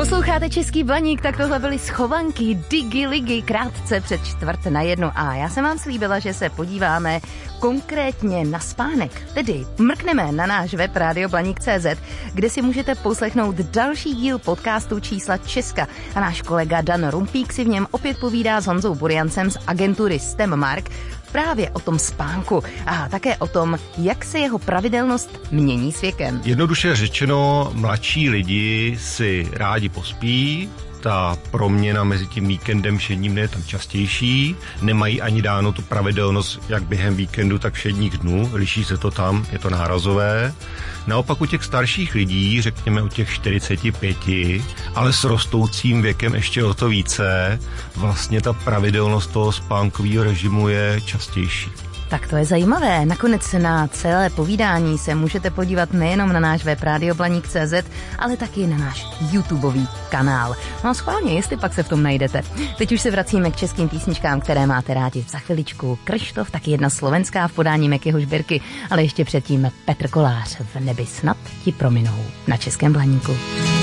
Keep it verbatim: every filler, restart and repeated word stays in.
Posloucháte Český Blaník, tak tohle byly schovanky Digi Ligy krátce před čtvrt na jednu. A já jsem vám slíbila, že se podíváme konkrétně na spánek. Tedy mrkneme na náš web radio blaník tečka cé zet, kde si můžete poslechnout další díl podcastu Čísla Česka. A náš kolega Dan Rumpík si v něm opět povídá s Honzou Buriancem z agentury STEM-Mark právě o tom spánku a také o tom, jak se jeho pravidelnost mění s věkem. Jednoduše řečeno, mladší lidi si rádi pospí, ta proměna mezi tím víkendem všedním dnem je tam častější, nemají ani dáno tu pravidelnost jak během víkendu, tak všedních dnů, liší se to tam, je to nárazové. Naopak u těch starších lidí, řekněme u těch čtyřicet pět, ale s rostoucím věkem ještě o to více, vlastně ta pravidelnost toho spánkového režimu je častější. Tak to je zajímavé. Nakonec na celé povídání se můžete podívat nejenom na náš web radio blaník tečka cé zet, ale taky na náš YouTubeový kanál. No a schválně, jestli pak se v tom najdete. Teď už se vracíme k českým písničkám, které máte rádi. Za chviličku Kryštof, taky jedna slovenská v podání Mekyho Žbirky, ale ještě předtím Petr Kolář, V nebi snad ti prominou na Českém Blaníku.